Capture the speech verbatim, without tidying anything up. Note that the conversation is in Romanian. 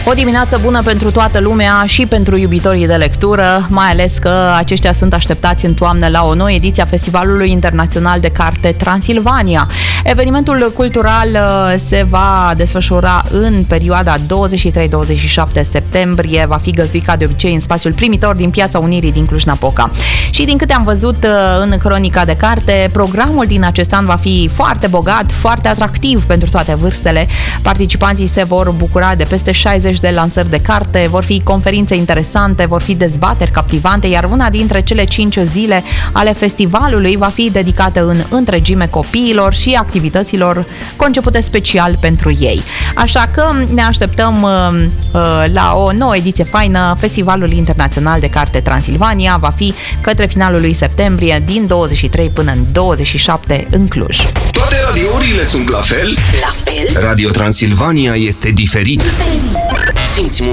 O dimineață bună pentru toată lumea și pentru iubitorii de lectură, mai ales că aceștia sunt așteptați în toamnă la o nouă ediție a Festivalului Internațional de Carte Transilvania. Evenimentul cultural se va desfășura în perioada douăzeci și trei douăzeci și șapte septembrie, va fi găzduit ca de obicei în spațiul primitor din Piața Unirii din Cluj-Napoca. Și din câte am văzut în cronica de carte, programul din acest an va fi foarte bogat, foarte atractiv pentru toate vârstele. Participanții se vor bucura de peste șaizeci de lansări de carte, vor fi conferințe interesante, vor fi dezbateri captivante, iar una dintre cele cinci zile ale festivalului va fi dedicată în întregime copiilor și activităților concepute special pentru ei. Așa că ne așteptăm uh, la o nouă ediție faină. Festivalul Internațional de Carte Transilvania va fi către finalul lui septembrie, din douăzeci și trei până în douăzeci și șapte în Cluj. Toate radiourile sunt la fel? La fel? Radio Transilvania este diferit. Diferit. Simți